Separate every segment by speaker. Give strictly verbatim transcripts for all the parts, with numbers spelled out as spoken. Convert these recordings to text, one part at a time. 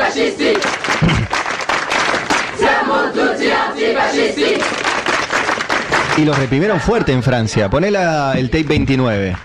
Speaker 1: antifascisti! Siamo tutti antifascisti!
Speaker 2: Y los reprimieron fuerte en Francia. Poné la, el tape veintinueve.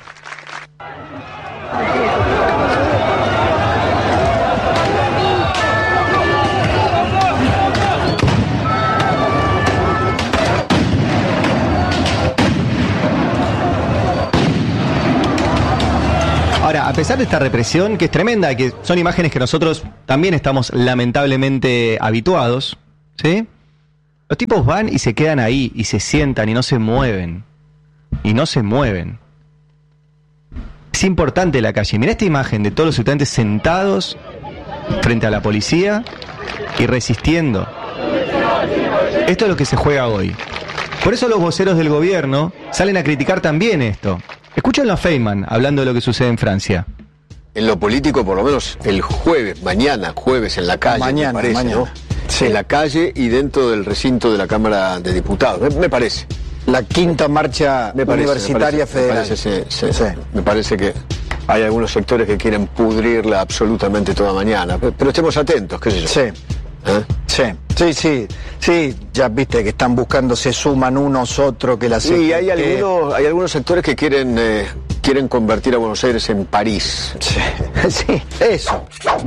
Speaker 2: Ahora, a pesar de esta represión, que es tremenda, que son imágenes que nosotros también estamos lamentablemente habituados, ¿sí? Los tipos van y se quedan ahí, y se sientan, y no se mueven. Y no se mueven. Es importante la calle. Mirá esta imagen de todos los estudiantes sentados frente a la policía y resistiendo. Esto es lo que se juega hoy. Por eso los voceros del gobierno salen a criticar también esto. Escúchenlo a Feynman hablando de lo que sucede en Francia.
Speaker 3: En lo político, por lo menos el jueves, mañana, jueves en la calle,
Speaker 4: mañana,
Speaker 3: me parece,
Speaker 4: mañana.
Speaker 3: ¿no? Sí. En la calle y dentro del recinto de la Cámara de Diputados, me, me parece.
Speaker 4: La quinta marcha
Speaker 3: me parece,
Speaker 4: universitaria
Speaker 3: me parece,
Speaker 4: federal.
Speaker 3: Me parece, sí, sí.
Speaker 4: Sí.
Speaker 3: Me parece que hay algunos sectores que quieren pudrirla absolutamente toda mañana. Pero, pero estemos atentos, qué sé yo.
Speaker 4: Sí.
Speaker 3: ¿Eh?
Speaker 4: Sí, sí, sí, sí, ya viste que están buscando, se suman unos otros que la
Speaker 3: Sí, y hay algunos, hay algunos sectores que quieren, eh, quieren convertir a Buenos Aires en París.
Speaker 4: Sí, sí, eso.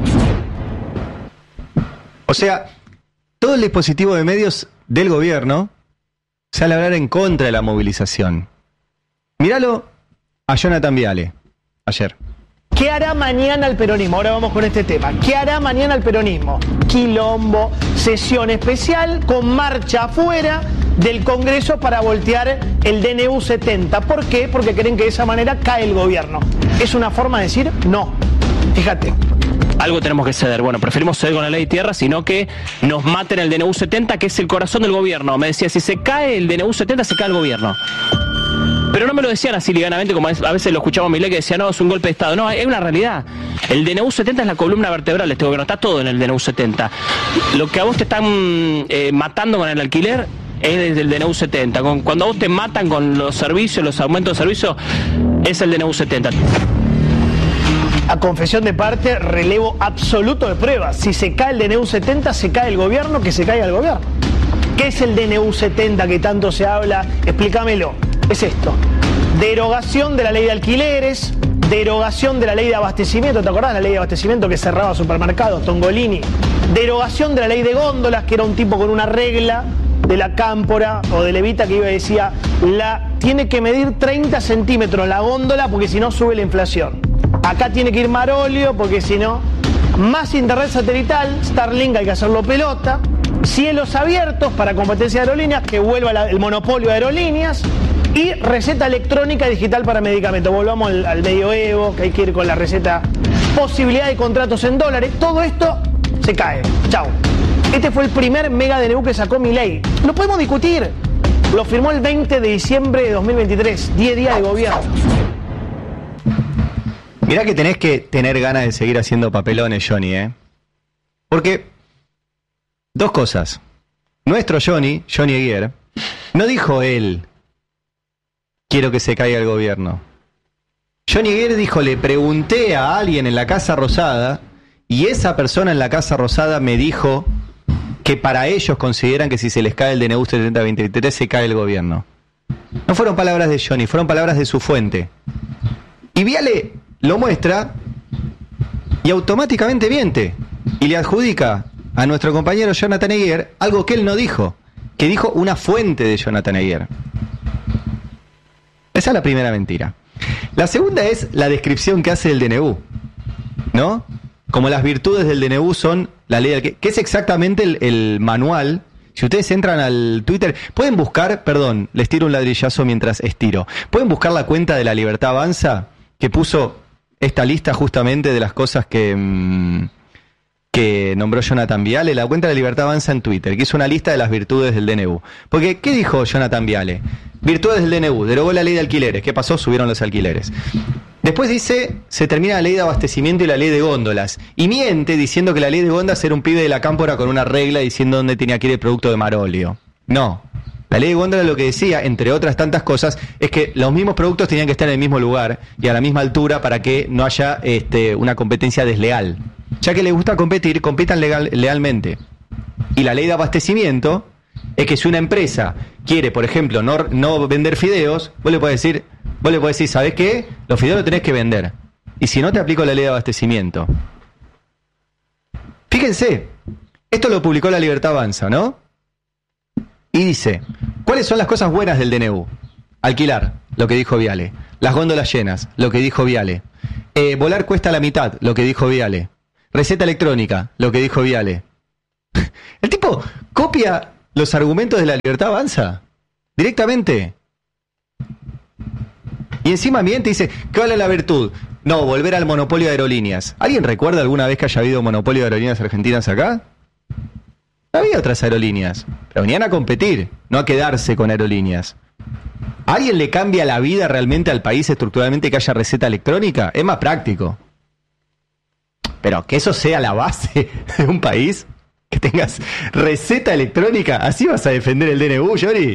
Speaker 2: O sea, todo el dispositivo de medios del gobierno sale a hablar en contra de la movilización. Míralo a Jonathan Viale, ayer.
Speaker 5: ¿Qué hará mañana el peronismo? Ahora vamos con este tema. ¿Qué hará mañana el peronismo? Quilombo, sesión especial con marcha afuera del Congreso para voltear el D N U setenta. ¿Por qué? Porque creen que de esa manera cae el gobierno. ¿Es una forma de decir? No. Fíjate.
Speaker 6: Algo tenemos que ceder. Bueno, preferimos ceder con la ley de tierra, sino que nos maten el D N U setenta, que es el corazón del gobierno. Me decía, si se cae el D N U setenta, se cae el gobierno. Pero no me lo decían así livianamente, como a veces lo escuchamos a Milei, que decía, no, es un golpe de Estado. No, es una realidad. El D N U setenta es la columna vertebral de este gobierno. Está todo en el D N U setenta. Lo que a vos te están eh, matando con el alquiler es desde el D N U setenta. Con, cuando a vos te matan con los servicios, los aumentos de servicios, es el D N U setenta.
Speaker 5: A confesión de parte, relevo absoluto de pruebas. Si se cae el D N U setenta, se cae el gobierno, que se caiga el gobierno. ¿Qué es el D N U setenta que tanto se habla? Explícamelo. Es esto: derogación de la ley de alquileres, derogación de la ley de abastecimiento, ¿te acordás? La ley de abastecimiento que cerraba supermercados, Tongolini. Derogación de la ley de góndolas, que era un tipo con una regla de la Cámpora o de Levita que iba y decía, la, tiene que medir treinta centímetros la góndola porque si no sube la inflación. Acá tiene que ir Marolio porque si no, más internet satelital, Starlink hay que hacerlo pelota, cielos abiertos para competencia de aerolíneas, que vuelva la, el monopolio de aerolíneas, y receta electrónica digital para medicamentos. Volvamos al, al medioevo, que hay que ir con la receta, posibilidad de contratos en dólares, todo esto se cae. Chau. Este fue el primer mega D N U que sacó Milei. Lo podemos discutir. Lo firmó el veinte de diciembre de dos mil veintitrés, diez días de gobierno.
Speaker 2: Mirá que tenés que tener ganas de seguir haciendo papelones, Johnny, ¿eh? Porque, dos cosas. Nuestro Johnny, Johnny Eguier, no dijo él, quiero que se caiga el gobierno. Johnny Eguier dijo, le pregunté a alguien en la Casa Rosada, y esa persona en la Casa Rosada me dijo que para ellos consideran que si se les cae el D N U setenta veintitrés se cae el gobierno. No fueron palabras de Johnny, fueron palabras de su fuente. Y Viale lo muestra y automáticamente miente y le adjudica a nuestro compañero Jonathan Eguier algo que él no dijo, que dijo una fuente de Jonathan Eguier. Esa es la primera mentira. La segunda es la descripción que hace del D N U, ¿no? Como las virtudes del D N U son la ley del que, que es exactamente el, el manual. Si ustedes entran al Twitter, pueden buscar, perdón, les tiro un ladrillazo mientras estiro. Pueden buscar la cuenta de La Libertad Avanza, que puso esta lista justamente de las cosas que, mmm, que nombró Jonathan Viale, la cuenta de La Libertad Avanza en Twitter, que hizo una lista de las virtudes del D N U. Porque, ¿qué dijo Jonathan Viale? Virtudes del D N U, derogó la ley de alquileres. ¿Qué pasó? Subieron los alquileres. Después dice, se termina la ley de abastecimiento y la ley de góndolas. Y miente diciendo que la ley de góndolas era un pibe de la Cámpora con una regla diciendo dónde tenía que ir el producto de Marolio. No. La ley de góndolas lo que decía, entre otras tantas cosas, es que los mismos productos tenían que estar en el mismo lugar y a la misma altura para que no haya este, una competencia desleal. ya que les gusta competir, compitan legal, lealmente. Y la ley de abastecimiento es que si una empresa quiere, por ejemplo, no, no vender fideos, vos le podés decir, vos le podés decir, ¿sabés qué? Los fideos los tenés que vender. Y si no, te aplico la ley de abastecimiento. Fíjense, esto lo publicó La Libertad Avanza, ¿no? Y dice, ¿cuáles son las cosas buenas del D N U? Alquilar, lo que dijo Viale. Las góndolas llenas, lo que dijo Viale. Eh, volar cuesta la mitad, lo que dijo Viale. Receta electrónica, lo que dijo Viale. El tipo copia los argumentos de La Libertad Avanza directamente. Y encima miente y dice, ¿qué vale la virtud? No, volver al monopolio de aerolíneas. ¿Alguien recuerda alguna vez que haya habido monopolio de aerolíneas argentinas acá? No había otras aerolíneas, pero venían a competir, no a quedarse con aerolíneas. ¿A alguien le cambia la vida realmente al país estructuralmente que haya receta electrónica? Es más práctico. Pero que eso sea la base de un país, que tengas receta electrónica, ¿así vas a defender el D N U, Yori?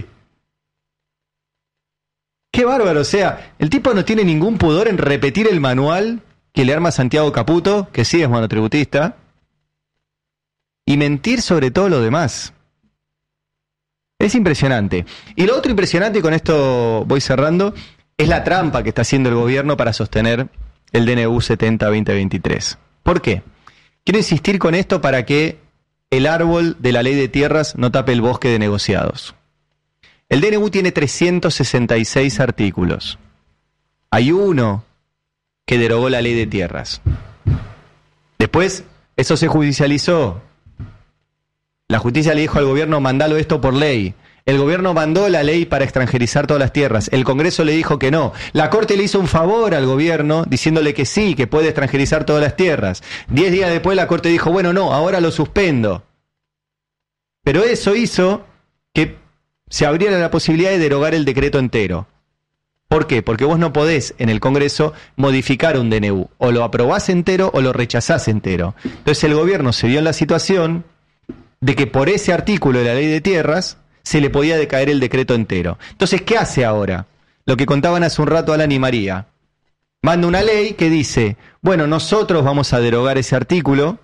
Speaker 2: Qué bárbaro, o sea, el tipo no tiene ningún pudor en repetir el manual que le arma Santiago Caputo, que sí es monotributista, y mentir sobre todo lo demás. Es impresionante. Y lo otro impresionante, y con esto voy cerrando, es la trampa que está haciendo el gobierno para sostener el D N U setenta veinte veintitrés. ¿Por qué? Quiero insistir con esto para que el árbol de la ley de tierras no tape el bosque de negociados. El D N U tiene trescientos sesenta y seis artículos. Hay uno que derogó la ley de tierras. Después, eso se judicializó. La justicia le dijo al gobierno, mandalo esto por ley. El gobierno mandó la ley para extranjerizar todas las tierras. El Congreso le dijo que no. La Corte le hizo un favor al gobierno diciéndole que sí, que puede extranjerizar todas las tierras. Diez días después la Corte dijo, bueno, no, ahora lo suspendo. Pero eso hizo que se abriera la posibilidad de derogar el decreto entero. ¿Por qué? Porque vos no podés en el Congreso modificar un D N U. O lo aprobás entero o lo rechazás entero. Entonces el gobierno se vio en la situación de que por ese artículo de la ley de tierras se le podía decaer el decreto entero. Entonces, ¿qué hace ahora? Lo que contaban hace un rato Alan y María. Manda una ley que dice, bueno, nosotros vamos a derogar ese artículo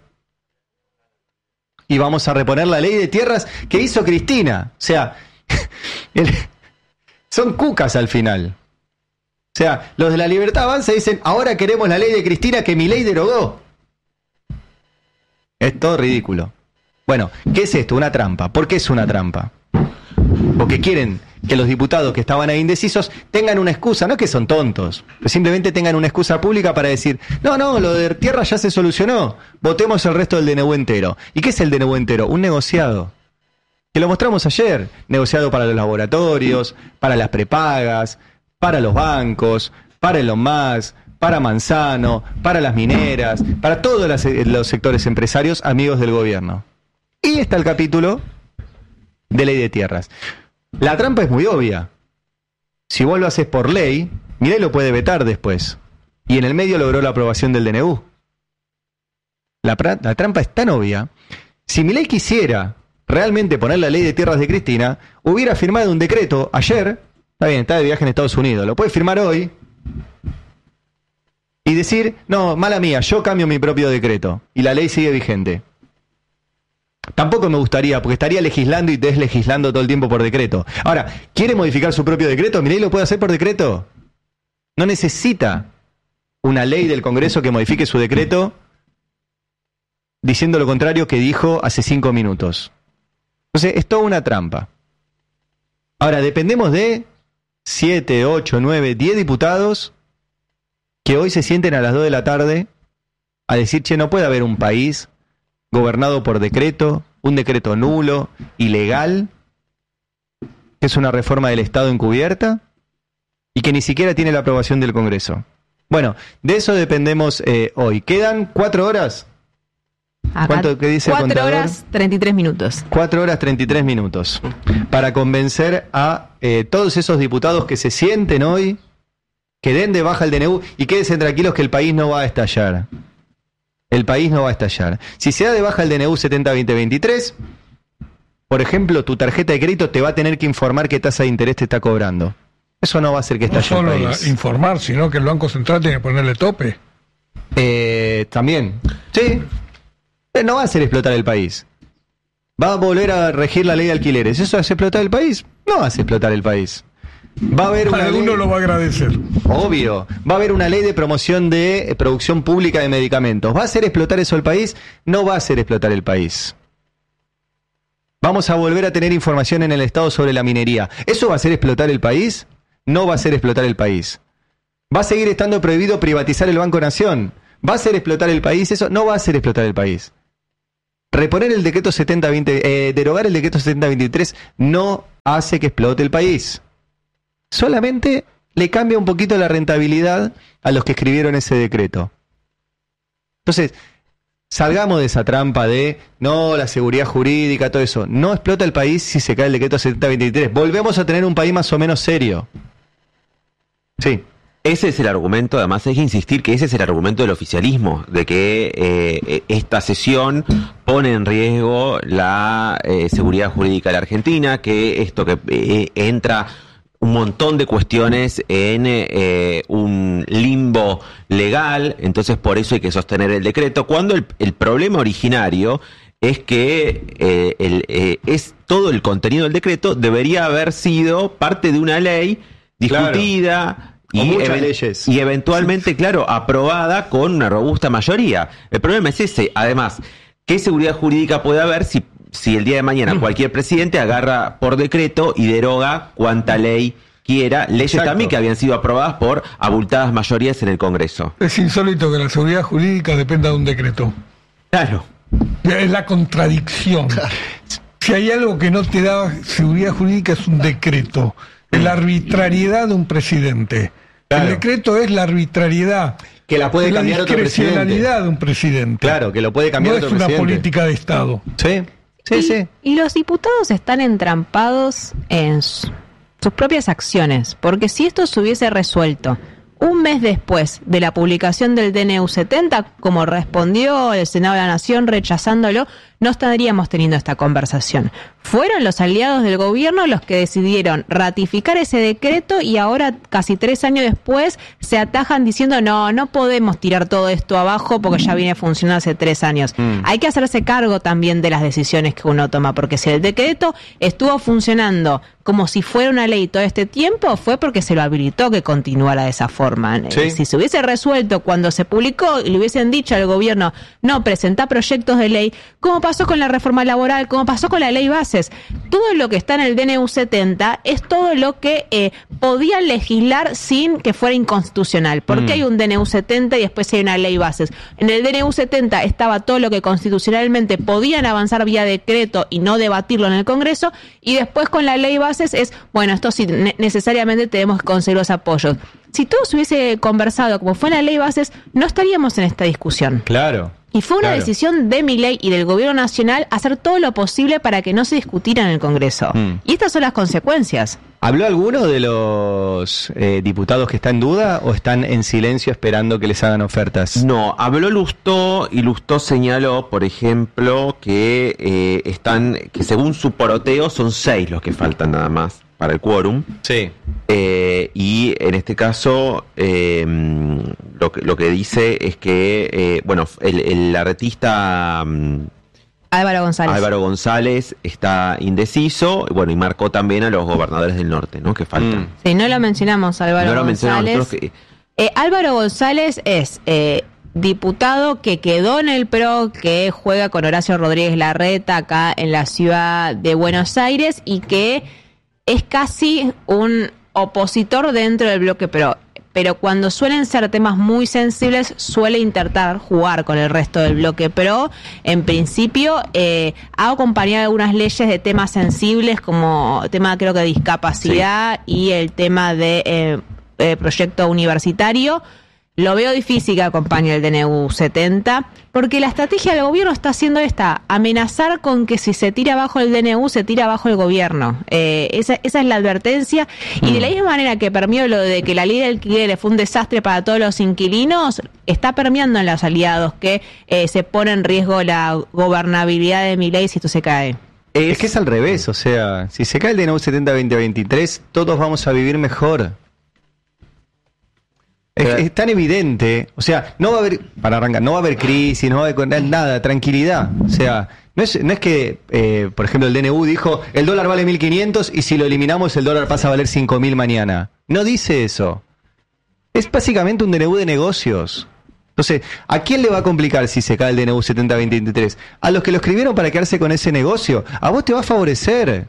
Speaker 2: y vamos a reponer la ley de tierras que hizo Cristina. O sea, el, son cucas al final. O sea, los de La Libertad Avanza dicen, ahora queremos la ley de Cristina que Milei derogó. Es todo ridículo. Bueno, ¿qué es esto? Una trampa. ¿Por qué es una trampa? Porque quieren que los diputados que estaban ahí indecisos tengan una excusa, no es que son tontos, pero simplemente tengan una excusa pública para decir, no, no, lo de tierra ya se solucionó, votemos el resto del D N U entero. ¿Y qué es el D N U entero? Un negociado, que lo mostramos ayer, negociado para los laboratorios, para las prepagas, para los bancos, para Elon Musk, para Manzano, para las mineras, para todos los, los sectores empresarios amigos del gobierno. Y está el capítulo de ley de tierras. La trampa es muy obvia. Si vos lo haces por ley, Milei lo puede vetar después. Y en el medio logró la aprobación del D N U. La, la trampa es tan obvia. Si Milei quisiera realmente poner la ley de tierras de Cristina, hubiera firmado un decreto ayer. Está bien, está de viaje en Estados Unidos. Lo puede firmar hoy. Y decir, no, mala mía, yo cambio mi propio decreto. Y la ley sigue vigente. Tampoco me gustaría, porque estaría legislando y deslegislando todo el tiempo por decreto. Ahora, ¿quiere modificar su propio decreto? Milei lo puede hacer por decreto. No necesita una ley del Congreso que modifique su decreto diciendo lo contrario que dijo hace cinco minutos. Entonces, es toda una trampa. Ahora, dependemos de siete, ocho, nueve, diez diputados que hoy se sienten a las dos de la tarde a decir, che, no puede haber un país gobernado por decreto, un decreto nulo, ilegal, que es una reforma del Estado encubierta y que ni siquiera tiene la aprobación del Congreso. Bueno, de eso dependemos eh, hoy. ¿Quedan cuatro horas?
Speaker 7: Acá,
Speaker 2: ¿Cuánto que dice el contador?
Speaker 7: cuatro horas treinta y tres minutos.
Speaker 2: cuatro horas treinta y tres minutos. Para convencer a eh, todos esos diputados que se sienten hoy, que den de baja el D N U y quédense tranquilos que el país no va a estallar. El país no va a estallar. Si se da de baja el D N U setenta veinte veintitrés, por ejemplo, tu tarjeta de crédito te va a tener que informar qué tasa de interés te está cobrando. Eso no va a hacer que estalle
Speaker 8: no
Speaker 2: el
Speaker 8: solo
Speaker 2: país.
Speaker 8: Informar, sino que el Banco Central tiene que ponerle tope.
Speaker 2: Eh, también. Sí, No va a hacer explotar el país. ¿Va a volver a regir la ley de alquileres? ¿Eso hace explotar el país? No hace explotar el país. Va a haber una
Speaker 8: Alguno
Speaker 2: ley...
Speaker 8: lo va a agradecer.
Speaker 2: Obvio. Va a haber una ley de promoción de eh, producción pública de medicamentos. ¿Va a hacer explotar eso el país? No va a hacer explotar el país. Vamos a volver a tener información en el Estado sobre la minería. ¿Eso va a hacer explotar el país? No va a hacer explotar el país. ¿Va a seguir estando prohibido privatizar el Banco Nación? ¿Va a hacer explotar el país? Eso no va a hacer explotar el país. Reponer el decreto setenta veinte, eh, derogar el decreto setenta veintitrés no hace que explote el país. Solamente le cambia un poquito la rentabilidad a los que escribieron ese decreto. Entonces, salgamos de esa trampa de, no, la seguridad jurídica, todo eso. No explota el país si se cae el decreto setenta veintitrés. Volvemos a tener un país más o menos serio. Sí.
Speaker 9: Ese es el argumento, además hay que insistir que ese es el argumento del oficialismo, de que eh, esta sesión pone en riesgo la eh, seguridad jurídica de la Argentina, que esto que eh, entra un montón de cuestiones en eh, un limbo legal, entonces por eso hay que sostener el decreto, cuando el, el problema originario es que eh, el, eh, es todo el contenido del decreto debería haber sido parte de una ley discutida, claro. Y,
Speaker 2: muchas
Speaker 9: even-
Speaker 2: leyes.
Speaker 9: y eventualmente, claro, aprobada con una robusta mayoría. El problema es ese. Además, ¿qué seguridad jurídica puede haber si, si el día de mañana cualquier presidente agarra por decreto y deroga cuanta ley quiera? Leyes
Speaker 2: Exacto.
Speaker 9: también que habían sido aprobadas por abultadas mayorías en el Congreso.
Speaker 8: Es insólito que la seguridad jurídica dependa de un decreto.
Speaker 9: Claro.
Speaker 8: Es la contradicción. Si hay algo que no te da seguridad jurídica es un decreto. Es la arbitrariedad de un presidente.
Speaker 2: Claro.
Speaker 8: El decreto es la arbitrariedad.
Speaker 2: Que la puede
Speaker 8: es
Speaker 2: cambiar
Speaker 8: la
Speaker 2: otro presidente.
Speaker 8: discrecionalidad de un presidente.
Speaker 2: Claro, que lo puede cambiar
Speaker 8: No
Speaker 2: otro
Speaker 8: es una
Speaker 2: presidente.
Speaker 8: política de Estado.
Speaker 2: Sí, sí,
Speaker 7: y,
Speaker 2: sí.
Speaker 7: y los diputados están entrampados en su- sus propias acciones, porque si esto se hubiese resuelto un mes después de la publicación del D N U setenta, como respondió el Senado de la Nación rechazándolo, no estaríamos teniendo esta conversación. Fueron los aliados del gobierno los que decidieron ratificar ese decreto y ahora, casi tres años después, se atajan diciendo no, no podemos tirar todo esto abajo porque ya viene funcionando hace tres años.
Speaker 2: Mm.
Speaker 7: Hay que hacerse cargo también de las decisiones que uno toma, porque si el decreto estuvo funcionando como si fuera una ley todo este tiempo, fue porque se lo habilitó que continuara de esa forma.
Speaker 2: Sí.
Speaker 7: Eh, Si se hubiese resuelto cuando se publicó y le hubiesen dicho al gobierno, no, presentá proyectos de ley, como pasó con la reforma laboral, como pasó con la ley bases, todo lo que está en el D N U setenta es todo lo que eh, podían legislar sin que fuera inconstitucional. ¿Por qué
Speaker 2: Mm.
Speaker 7: hay un D N U setenta y después hay una ley bases? En el D N U setenta estaba todo lo que constitucionalmente podían avanzar vía decreto y no debatirlo en el Congreso, y después con la ley bases es, bueno, esto sí, ne- necesariamente tenemos que conseguir los apoyos. Si todo se hubiese conversado como fue en la ley bases, no estaríamos en esta discusión.
Speaker 2: Claro.
Speaker 7: Y fue una
Speaker 2: Claro.
Speaker 7: decisión de Milei y del gobierno nacional hacer todo lo posible para que no se discutiera en el Congreso.
Speaker 2: Mm.
Speaker 7: Y estas son las consecuencias.
Speaker 2: ¿Habló alguno de los eh, diputados que está en duda o están en silencio esperando que les hagan ofertas?
Speaker 9: No, habló Lustó y Lustó señaló, por ejemplo, que eh, están, que según su poroteo son seis los que faltan nada más para el quórum.
Speaker 2: Sí.
Speaker 9: Eh, y en este caso, eh, lo, que, lo que dice es que, eh, bueno, el, el artista mm,
Speaker 7: Álvaro González.
Speaker 9: Álvaro González está indeciso, bueno, y marcó también a los gobernadores del norte, ¿no? Que faltan.
Speaker 2: Mm.
Speaker 7: Sí, no lo mencionamos, Álvaro
Speaker 9: No lo mencionamos
Speaker 7: González.
Speaker 9: nosotros que-
Speaker 7: Eh, Álvaro González es eh, diputado que quedó en el P R O, que juega con Horacio Rodríguez Larreta acá en la ciudad de Buenos Aires y que es casi un opositor dentro del bloque P R O. Pero cuando suelen ser temas muy sensibles, suele intentar jugar con el resto del bloque P R O. En principio, eh, ha acompañado algunas leyes de temas sensibles, como tema creo que de discapacidad y el tema de eh, eh, proyecto universitario. Lo veo difícil que acompañe el D N U setenta, porque la estrategia del gobierno está haciendo esta, amenazar con que si se tira abajo el D N U, se tira abajo el gobierno. Eh, esa, esa es la advertencia. Y de la misma manera que permeó lo de que la ley de alquileres fue un desastre para todos los inquilinos, está permeando en los aliados que eh, se pone en riesgo la gobernabilidad de Milei si esto se cae.
Speaker 2: Es que es al revés, o sea, si se cae el D N U setenta veinte veintitrés, todos vamos a vivir mejor. Es, es tan evidente, o sea, no va a haber, para arrancar, no va a haber crisis, no va a haber nada, tranquilidad. O sea, no es, no es que, eh, por ejemplo, el D N U dijo, el dólar vale mil quinientos y si lo eliminamos el dólar pasa a valer cinco mil mañana. No dice eso. Es básicamente un D N U de negocios. Entonces, ¿a quién le va a complicar si se cae el D N U setenta veinte veintitrés? A los que lo escribieron para quedarse con ese negocio. A vos te va a favorecer.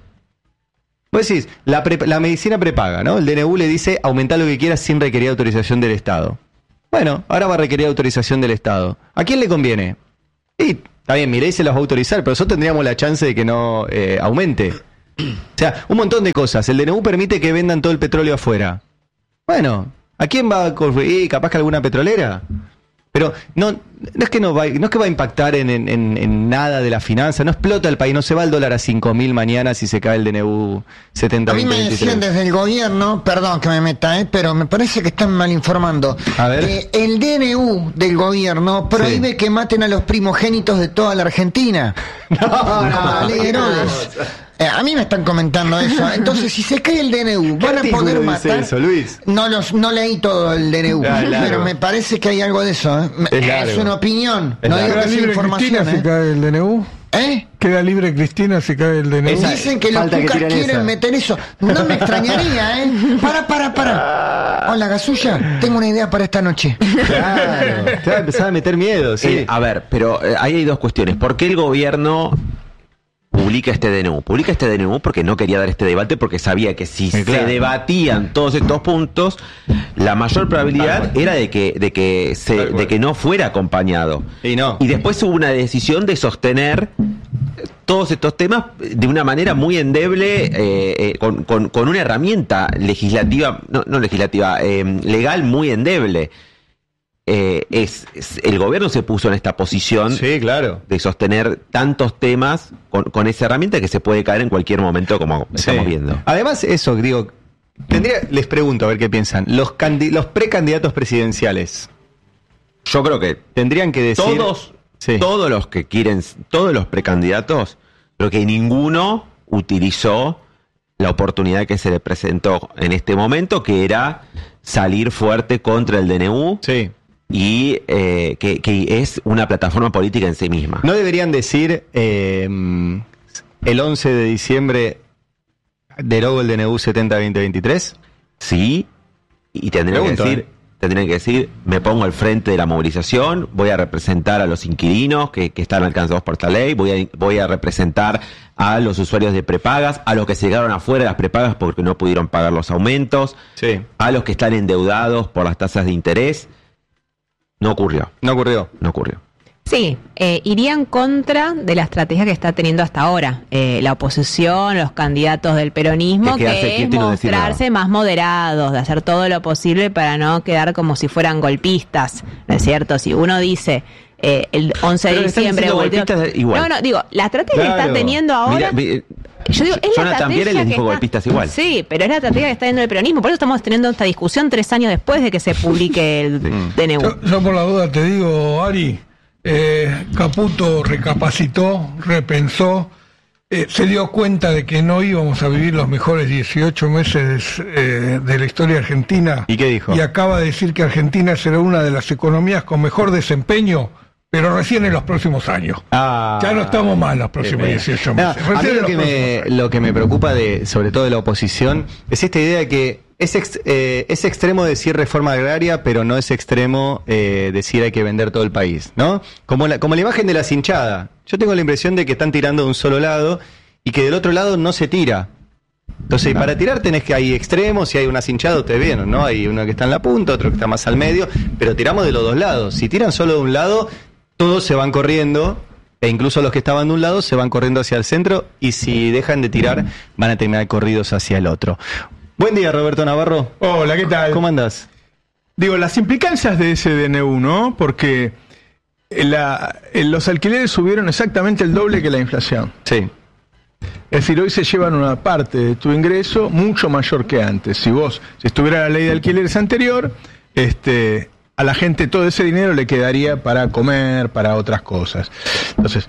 Speaker 2: Vos decís, la, pre, la medicina prepaga, ¿no? El D N U le dice, aumentá lo que quieras sin requerir autorización del Estado. Bueno, ahora va a requerir autorización del Estado. ¿A quién le conviene? Y está bien, Milei se los va a autorizar, pero nosotros tendríamos la chance de que no eh, aumente. O sea, un montón de cosas. El D N U permite que vendan todo el petróleo afuera. Bueno, ¿a quién va a construir? ¿Capaz que alguna petrolera? Pero no, no es que no va, no es que va a impactar en, en, en nada de la finanza, no explota el país, no se va el dólar a cinco mil mañana si se cae el D N U setenta veinte veintitrés.
Speaker 10: A mí me decían desde el gobierno, perdón que me meta, eh, pero me parece que están mal informando.
Speaker 2: A ver.
Speaker 10: Eh, el D N U del gobierno prohíbe sí. que maten a los primogénitos de toda la Argentina.
Speaker 2: No,
Speaker 10: no,
Speaker 2: no,
Speaker 10: ley Herodes. Eh, a mí me están comentando eso. Entonces, si se cae el D N U, ¿van a poder matar?
Speaker 2: Eso, Luis?
Speaker 10: No los, no leí todo el D N U,
Speaker 2: ah,
Speaker 10: pero me parece que hay algo de eso. ¿eh? Es, es una opinión.
Speaker 2: Es
Speaker 10: no digo que sea información.
Speaker 8: ¿Eh? ¿Se cae el D N U?
Speaker 10: ¿Eh?
Speaker 8: ¿Queda libre Cristina si cae el D N U?
Speaker 10: Esa, Dicen que los cucas que quieren esa. meter eso. No me extrañaría, ¿eh? Para, para, para. Hola, Gasulla, tengo una idea para esta noche.
Speaker 2: Claro, te va a empezar a meter miedo, sí.
Speaker 9: Eh, a ver, pero eh, ahí hay dos cuestiones. ¿Por qué el gobierno publica este D N U? Publica este D N U porque no quería dar este debate, porque sabía que si sí, claro. se debatían todos estos puntos, la mayor probabilidad era de que de que se de que no fuera acompañado.
Speaker 2: Y no.
Speaker 9: Y después hubo una decisión de sostener todos estos temas de una manera muy endeble, eh, eh, con, con, con una herramienta legislativa, no, no legislativa, eh, legal muy endeble. Eh, es, es el gobierno se puso en esta posición
Speaker 2: sí, claro.
Speaker 9: de sostener tantos temas con, con esa herramienta que se puede caer en cualquier momento, como sí. estamos viendo.
Speaker 2: Además, eso, digo, tendría, les pregunto a ver qué piensan. Los, candi- los precandidatos presidenciales,
Speaker 9: yo creo que
Speaker 2: tendrían que decir
Speaker 9: todos,
Speaker 2: sí.
Speaker 9: todos los que quieren, todos los precandidatos, creo que ninguno utilizó la oportunidad que se le presentó en este momento, que era salir fuerte contra el D N U.
Speaker 2: Sí.
Speaker 9: Y eh, que, que es una plataforma política en sí misma.
Speaker 2: ¿No deberían decir eh, el once de diciembre derogo el D N U setenta veinte veintitrés?
Speaker 9: Sí, y tendrían
Speaker 2: Pregunto,
Speaker 9: que decir,
Speaker 2: ¿eh?
Speaker 9: tendrían que decir, me pongo al frente de la movilización, voy a representar a los inquilinos que, que están alcanzados por esta ley, voy a, voy a representar a los usuarios de prepagas, a los que se quedaron afuera de las prepagas porque no pudieron pagar los aumentos,
Speaker 2: sí.
Speaker 9: a los que están endeudados por las tasas de interés. No ocurrió.
Speaker 2: No ocurrió.
Speaker 9: No ocurrió.
Speaker 7: Sí, eh, iría en contra de la estrategia que está teniendo hasta ahora eh, la oposición, los candidatos del peronismo, que, que es mostrarse más moderados, de hacer todo lo posible para no quedar como si fueran golpistas, ¿no es cierto? Si uno dice eh, el once de diciembre...
Speaker 9: Volteo, igual.
Speaker 7: No, no, digo, la estrategia claro. que está teniendo ahora... Mira, mi, Yo digo, es la
Speaker 9: Jonathan Viera les dijo está, golpistas igual.
Speaker 7: Sí, pero es la estrategia que está teniendo el peronismo. Por eso estamos teniendo esta discusión tres años después de que se publique el sí. D N U.
Speaker 8: Yo, yo por la duda te digo, Ari, eh, Caputo recapacitó, repensó, eh, se dio cuenta de que no íbamos a vivir los mejores dieciocho meses eh, de la historia argentina.
Speaker 2: ¿Y qué dijo?
Speaker 8: Y acaba de decir que Argentina será una de las economías con mejor desempeño, pero recién en los próximos años.
Speaker 2: Ah,
Speaker 8: ya no estamos mal los próximos dieciocho meses.
Speaker 2: No, a mí lo que, me, lo que me preocupa, de, sobre todo de la oposición, es esta idea de que es, ex, eh, es extremo decir reforma agraria, pero no es extremo eh, decir hay que vender todo el país, ¿no? Como la, como la imagen de la cinchada. Yo tengo la impresión de que están tirando de un solo lado y que del otro lado no se tira. Entonces, no. para tirar tenés que hay extremos y hay una cinchada, ustedes vieron, ¿no? Hay uno que está en la punta, otro que está más al medio, pero tiramos de los dos lados. Si tiran solo de un lado, todos se van corriendo, e incluso los que estaban de un lado se van corriendo hacia el centro, y si dejan de tirar, van a terminar corridos hacia el otro. Buen día, Roberto Navarro.
Speaker 11: Hola, ¿qué tal?
Speaker 2: ¿Cómo andás?
Speaker 11: Digo, las implicancias de ese D N U, ¿no? Porque la, los alquileres subieron exactamente el doble que la inflación.
Speaker 2: Sí.
Speaker 11: Es decir, hoy se llevan una parte de tu ingreso mucho mayor que antes. Si vos, si estuviera la ley de alquileres anterior, este... a la gente todo ese dinero le quedaría para comer, para otras cosas. Entonces,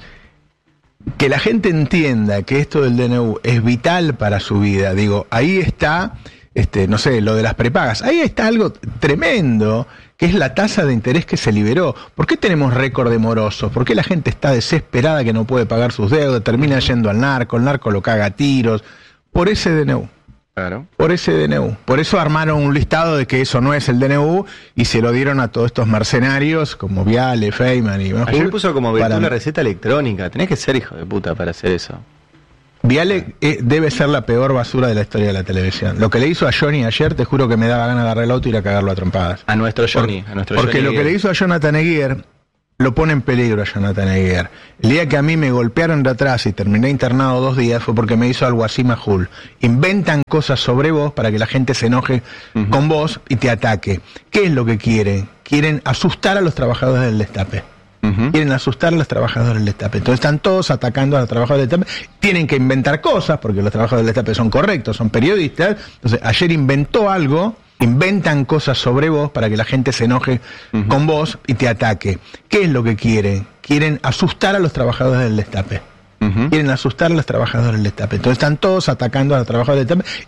Speaker 11: que la gente entienda que esto del D N U es vital para su vida, digo, ahí está este, no sé, lo de las prepagas. Ahí está algo tremendo, que es la tasa de interés que se liberó. ¿Por qué tenemos récord de morosos? ¿Por qué la gente está desesperada que no puede pagar sus deudas, termina yendo al narco, el narco lo caga a tiros? Por ese D N U.
Speaker 2: Claro.
Speaker 11: Por ese D N U. Por eso armaron un listado de que eso no es el D N U y se lo dieron a todos estos mercenarios como Viale, Feynman y Majul.
Speaker 2: Ayer puso como virtud
Speaker 11: para...
Speaker 2: la receta electrónica. Tenés que ser hijo de puta para hacer eso.
Speaker 11: Viale eh, debe ser la peor basura de la historia de la televisión. Lo que le hizo a Johnny ayer, te juro que me daba ganas de agarrar el auto y ir a cagarlo a trompadas.
Speaker 2: A nuestro Johnny.
Speaker 11: Por,
Speaker 2: a nuestro
Speaker 11: porque
Speaker 2: Johnny
Speaker 11: lo que
Speaker 2: Guerra.
Speaker 11: le hizo a Jonathan Eguier lo pone en peligro a Jonathan Eguier. El día que a mí me golpearon de atrás y terminé internado dos días fue porque me hizo algo así Majul. Inventan cosas sobre vos para que la gente se enoje uh-huh. con vos y te ataque. ¿Qué es lo que quieren? Quieren asustar a los trabajadores del Destape. Uh-huh. Quieren asustar a los trabajadores del Destape. Entonces están todos atacando a los trabajadores del Destape. Tienen que inventar cosas, porque los trabajadores del Destape son correctos, son periodistas. Entonces ayer inventó algo, inventan cosas sobre vos para que la gente se enoje uh-huh. con vos y te ataque. ¿Qué es lo que quieren? Quieren asustar a los trabajadores del Destape. Uh-huh. Quieren asustar a los trabajadores del Destape. Entonces están todos atacando a los trabajadores del Destape.